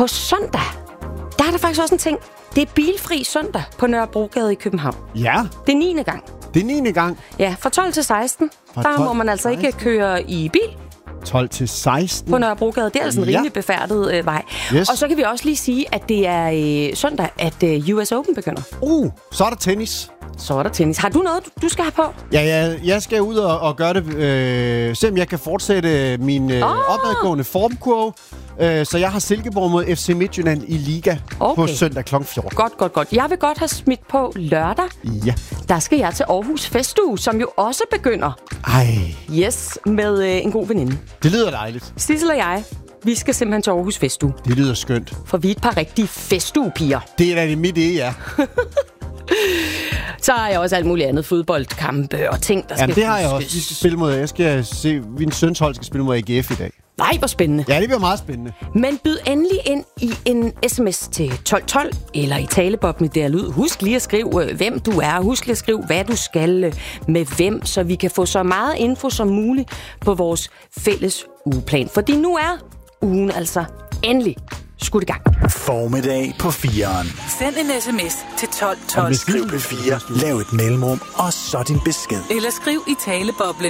På søndag, der er der faktisk også en ting. Det er bilfri søndag på Nørrebrogade i København. Ja. Det er 9. gang. Det er 9. gang. Ja, fra 12 til 16. Der må man altså ikke køre i bil. 12 til 16. På Nørrebrogade. Det er altså en rimelig befærdet vej. Yes. Og så kan vi også lige sige, at det er søndag, at US Open begynder. Så er der tennis. Så er der tennis. Har du noget, du skal have på? Ja, jeg skal ud og gøre det. Se om jeg kan fortsætte min opadgående formkurve. Så jeg har Silkeborg mod FC Midtjylland i Liga på søndag kl. 14. Godt. Jeg vil godt have smidt på lørdag. Ja. Der skal jeg til Aarhus Festuge, som jo også begynder. Yes, med en god veninde. Det lyder dejligt. Sissel og jeg, vi skal simpelthen til Aarhus Festuge. Det lyder skønt. For vi er et par rigtige festugepiger. Det er da det mit ja. Så har jeg også alt muligt andet fodboldkampe og ting, der skal det har jeg også. Vi skal spille mod, min søns hold skal spille mod AGF i dag. Nej, hvor spændende. Ja, det bliver meget spændende. Men byd endelig ind i en sms til 1212, eller i talebobben der lyd. Husk lige at skrive, hvem du er. Husk lige at skrive, hvad du skal med hvem, så vi kan få så meget info som muligt på vores fælles ugeplan. Fordi nu er ugen altså endelig skudt i gang. Formiddag på 4'eren. Send en sms til 1212. Skriv P4, lav et mellemrum, og så din besked. Eller skriv i taleboblen